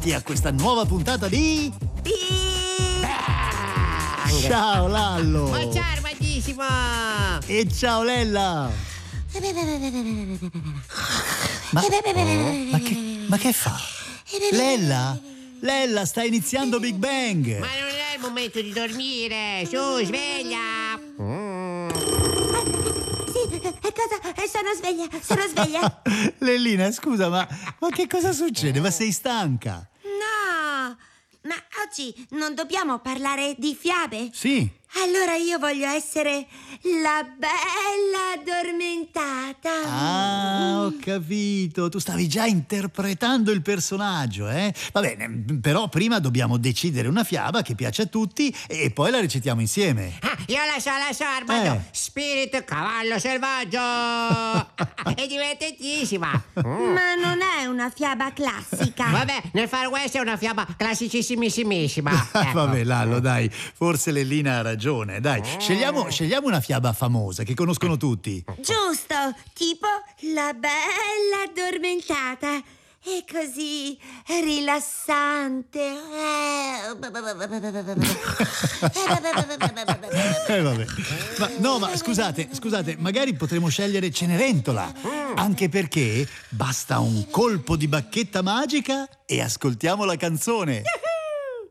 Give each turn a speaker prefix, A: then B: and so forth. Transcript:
A: benvenuti a questa nuova puntata di
B: Big Bang.
A: Ciao Lallo!
B: Ma ciao armadissimo!
A: E ciao Lella! Ma che fa? Lella? Lella, sta iniziando Big Bang!
B: Ma non è il momento di dormire! Su, sveglia!
C: Sono sveglia.
A: Lellina, scusa, ma che cosa succede? Ma sei stanca?
C: No, ma oggi non dobbiamo parlare di fiabe?
A: Sì.
C: Allora io voglio essere la bella addormentata.
A: Ah, ho capito. Tu stavi già interpretando il personaggio, eh? Va bene, però prima dobbiamo decidere una fiaba che piace a tutti e poi la recitiamo insieme.
B: Ah, io la so, Armando! Spirit cavallo selvaggio! È divertentissima!
C: Ma non è una fiaba classica.
B: Vabbè, nel Far West è una fiaba classicissimissima. Ecco.
A: Vabbè, Lallo, dai, forse Lellina ha ragione. Dai, scegliamo una fiaba famosa che conoscono tutti.
C: Giusto, tipo la bella addormentata. È così rilassante.
A: Vabbè. Ma scusate, magari potremmo scegliere Cenerentola. Anche perché basta un colpo di bacchetta magica e ascoltiamo la canzone.